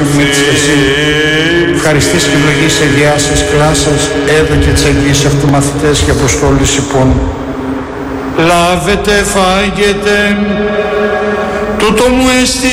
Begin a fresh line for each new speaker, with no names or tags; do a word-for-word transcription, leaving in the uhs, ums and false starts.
με τις εσύ. Ευχαριστείς και ευλογείς εγγυάσεις κλάσσας, έδω και τις εγγύσεις αυτού μαθητές και αποστόλους υπών. Λάβετε, φάγετε, τούτο μου εστι